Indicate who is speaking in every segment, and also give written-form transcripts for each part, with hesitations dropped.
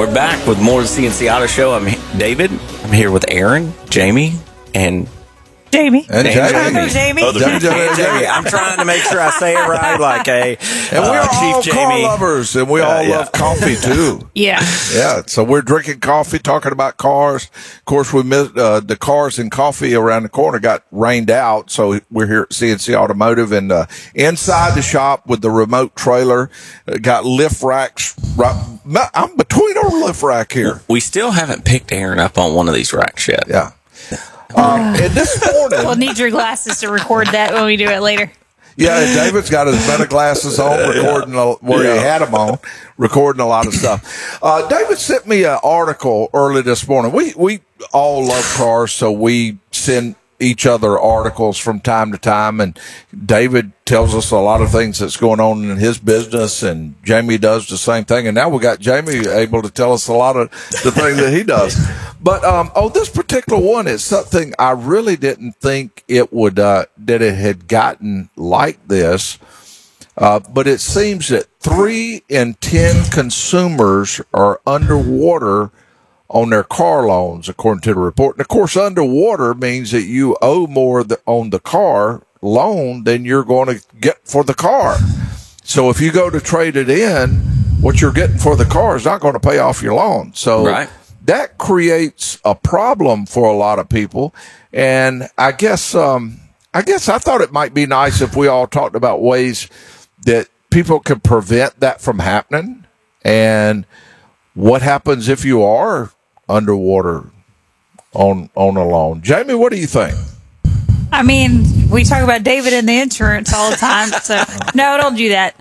Speaker 1: We're back with more of the CNC Auto Show. I'm David. I'm here with Aaron, Jamie, and
Speaker 2: Jamie.
Speaker 3: And
Speaker 2: Jamie.
Speaker 3: Jamie.
Speaker 1: Jamie. I'm trying to make sure I say it right, like a
Speaker 3: And we're all
Speaker 1: Chief
Speaker 3: car
Speaker 1: Jamie.
Speaker 3: lovers, and we all love coffee too.
Speaker 2: Yeah.
Speaker 3: Yeah, so we're drinking coffee, talking about cars. Of course, we missed the cars and coffee around the corner got rained out, so we're here at CNC Automotive and inside the shop with the remote trailer. Got lift racks. I'm between our lift rack here.
Speaker 1: We still haven't picked Aaron up on one of these racks yet.
Speaker 3: Yeah. And this morning,
Speaker 2: We'll need your glasses to record that when we do it later.
Speaker 3: yeah, David's got his better glasses on, recording where he had them on, recording a lot of stuff. David sent me an article early this morning. We all love cars, so we send each other articles from time to time, and David tells us a lot of things that's going on in his business, and Jamie does the same thing, and now we got Jamie able to tell us a lot of the things that he does. But this particular one is something I really didn't think it would that it had gotten like this. But it seems that 3 in 10 consumers are underwater on their car loans, according to the report. And of course, underwater means that you owe more on the car loan than you're going to get for the car. So if you go to trade it in, what you're getting for the car is not going to pay off your loan. So that creates a problem for a lot of people. And I guess I thought it might be nice if we all talked about ways that people could prevent that from happening, and what happens if you are underwater on a loan. Jamie, what do you think?
Speaker 2: I mean, we talk about David and the insurance all the time, so no, don't do that.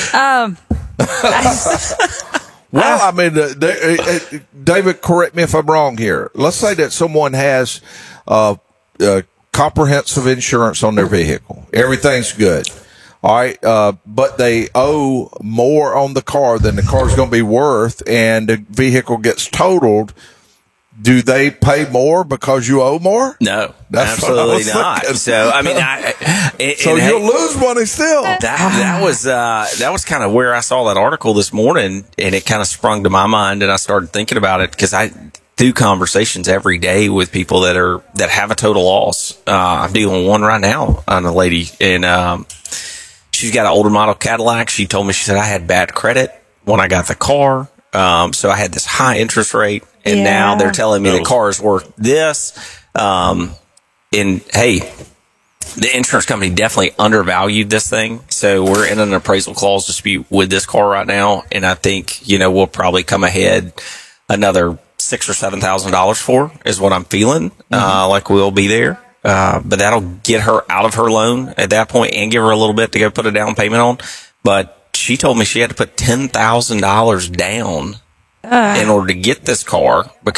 Speaker 3: Well, I mean, David, correct me if I'm wrong here. Let's say that someone has comprehensive insurance on their vehicle. Everything's good. All right, but they owe more on the car than the car's going to be worth, and the vehicle gets totaled. Do they pay more because you owe more?
Speaker 1: No,
Speaker 3: That's
Speaker 1: absolutely not. So, I mean,
Speaker 3: so you'll lose money still.
Speaker 1: That was kind of where I saw that article this morning, and it kind of sprung to my mind, and I started thinking about it because I do conversations every day with people that have a total loss. I'm dealing with one right now on a lady, and she's got an older model Cadillac. She told me, she said, I had bad credit when I got the car. So I had this high interest rate, and now they're telling me the car is worth this. And hey, the insurance company definitely undervalued this thing. So we're in an appraisal clause dispute with this car right now. And I think, we'll probably come ahead another $6,000 or $7,000 for is what I'm feeling. Like we'll be there. But that'll get her out of her loan at that point and give her a little bit to go put a down payment on. But she told me she had to put $10,000 down in order to get this car because